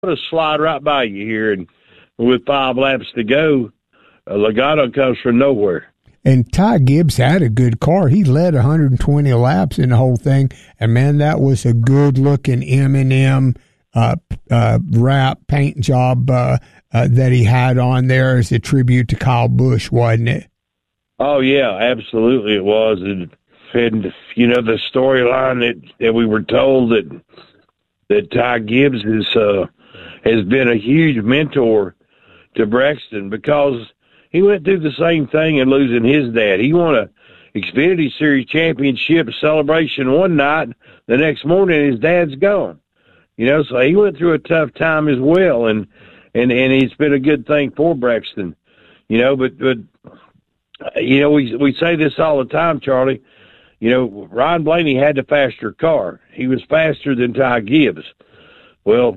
to slide right by you here, and with 5 laps to go, Logano comes from nowhere. And Ty Gibbs had a good car. He led 120 laps in the whole thing. And, man, that was a good-looking M&M wrap paint job that he had on there as a tribute to Kyle Busch, wasn't it? Oh, yeah, absolutely it was. And you know, the storyline that we were told that Ty Gibbs has been a huge mentor to Brexton because he went through the same thing in losing his dad. He won a Xfinity Series championship celebration one night. The next morning, his dad's gone. You know, so he went through a tough time as well, and it's been a good thing for Brexton. You know, but you know, we say this all the time, Charlie. You know, Ryan Blaney had the faster car. He was faster than Ty Gibbs. Well,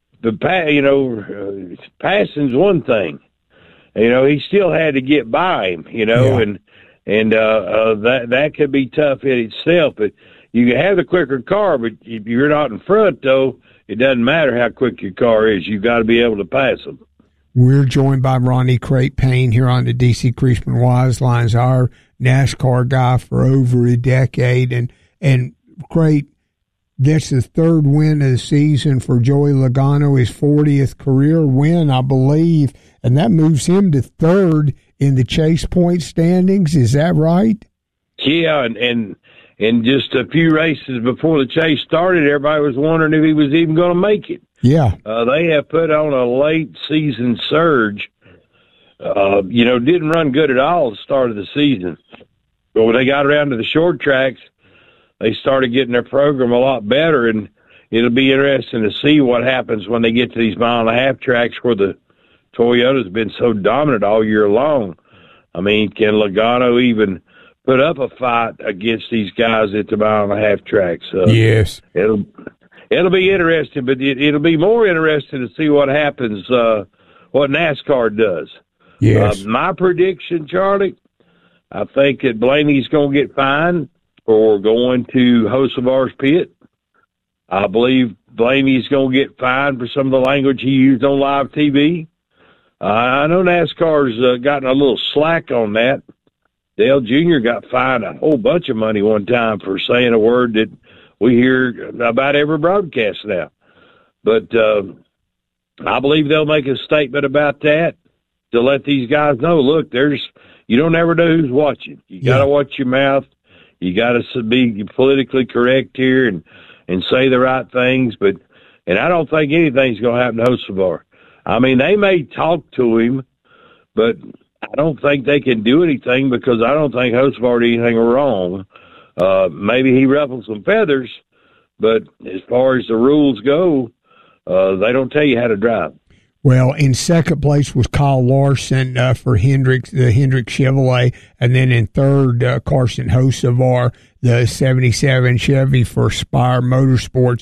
passing's one thing. You know, he still had to get by him, you know, yeah. and that could be tough in itself. But you can have the quicker car, but if you're not in front, though, it doesn't matter how quick your car is. You've got to be able to pass them. We're joined by Ronnie Crate Payne here on the D.C. Creasman Wise Lines, our NASCAR guy for over a decade. And Crate, that's the 3rd win of the season for Joey Logano, his 40th career win, I believe. And that moves him to 3rd in the chase point standings. Is that right? Yeah, and just a few races before the chase started, everybody was wondering if he was even going to make it. Yeah. They have put on a late season surge. You know, didn't run good at all at the start of the season. But when they got around to the short tracks, they started getting their program a lot better, and it'll be interesting to see what happens when they get to these 1.5-mile tracks where the Toyota's been so dominant all year long. I mean, can Logano even put up a fight against these guys at the 1.5-mile tracks? Yes. It'll be interesting, but it'll be more interesting to see what happens, what NASCAR does. Yes. My prediction, Charlie, I think that Blaney's going to get fined for going to Hocevar's pit. I believe Blaney's going to get fined for some of the language he used on live TV. I know NASCAR's gotten a little slack on that. Dale Jr. got fined a whole bunch of money one time for saying a word that we hear about every broadcast now. But I believe they'll make a statement about that to let these guys know, look, you don't ever know who's watching. You got to watch your mouth. You got to be politically correct here and say the right things. And I don't think anything's going to happen to Hocevar. I mean, they may talk to him, but I don't think they can do anything because I don't think Hocevar did anything wrong. Maybe he ruffled some feathers, but as far as the rules go, they don't tell you how to drive. Well, in second place was Kyle Larson for Hendrick, the Hendrick Chevrolet, and then in third, Carson Hocevar, the 77 Chevy for Spire Motorsports.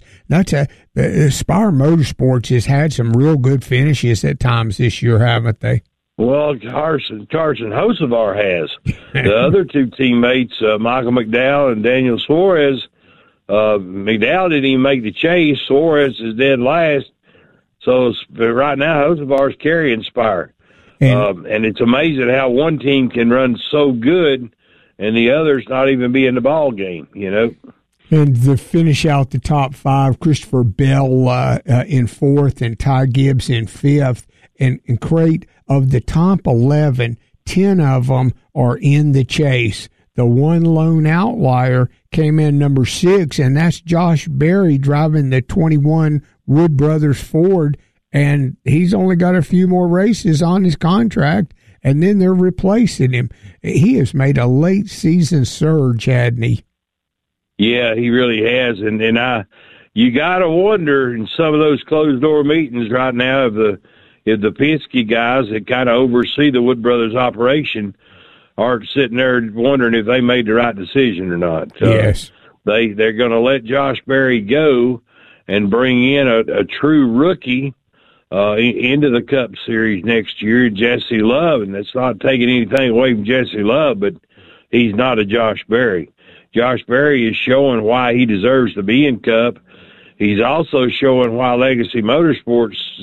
Spire Motorsports has had some real good finishes at times this year, haven't they? Well, Carson Hocevar has. The other two teammates, Michael McDowell and Daniel Suarez, McDowell didn't even make the chase. Suarez is dead last. So right now, Hocevar's carrying Spire. And it's amazing how one team can run so good and the others not even be in the ball game, you know. And to finish out the top 5, Christopher Bell in 4th and Ty Gibbs in 5th. And Crate, of the top 11, 10 of them are in the chase. The one lone outlier came in number 6, and that's Josh Berry driving the 21 Wood Brothers Ford, and he's only got a few more races on his contract, and then they're replacing him. He has made a late season surge, hadn't he? Yeah, he really has, and you got to wonder in some of those closed door meetings right now if the Penske guys that kind of oversee the Wood Brothers operation are sitting there wondering if they made the right decision or not. Yes. They're going to let Josh Berry go and bring in a true rookie into the Cup Series next year, Jesse Love. And that's not taking anything away from Jesse Love, but he's not a Josh Berry. Josh Berry is showing why he deserves to be in Cup. He's also showing why Legacy Motorsports